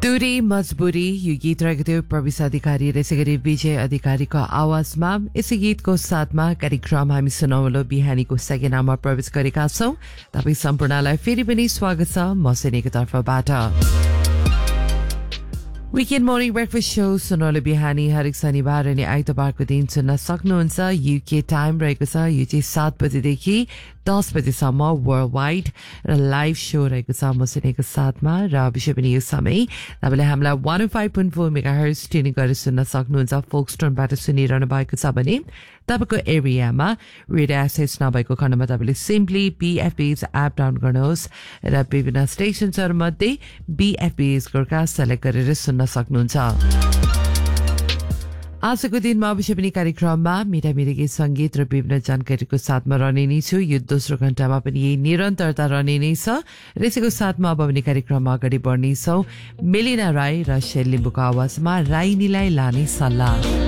दूरी मजबुरी यो गीत रहेको थियो प्रवेश अधिकारी र यसै गरी विजय अधिकारीको आवाजमा। यसै गीतको साथमा कार्यक्रम हामी सुनौलो बिहानीको सेकेन्ड आवरमा प्रवेश गरेका छौं। तपाईँ सम्पूर्णलाई फेरि पनि स्वागत छ म सेनेको तर्फबाट। Weekend Morning Breakfast Show सुनौलो बिहानी हरेक शनिबार अनि आइतबारको दिन सुन्न सक्नुहुन्छ। UK टाइम रहेको छ यो चाहिँ 7 बजेदेखि 10 बजेसम्म वर्ल्ड वाइड र लाइभ शो रहेको छ म सुनेको साथमा र विषय पनि यो समय तपाईँले हामीलाई 105.4 मेगाहर्ज ट्युनिङ गरेर सुन्न सक्नुहुन्छ। फोक्सटोनबाट सुनिरहनु भएको छ भने तपाईँको एरियामा रेडियो एक्सेस नभएको खण्डमा तपाईँले सिम्पली BFBS एप डाउनलोड गर्नुहोस् र विभिन्न स्टेसन्सहरूमध्ये BFBS गोर्खा सेलेक्ट गरेर सुन्न सक्नुहुन्छ। आजको दिनमा अवश्य पनि कार्यक्रममा मिठा मिठा गीत संगीत र विभिन्न जानकारीको साथमा रहने नै छु। यो दोस्रो घण्टामा पनि यही निरन्तरता रहने नै छ र यसैको साथमा अब पनि कार्यक्रममा अगाडि बढ्नेछौँ। मेलिना राई र शेल लिम्बुको आवाजमा राइनीलाई लाने सल्लाह।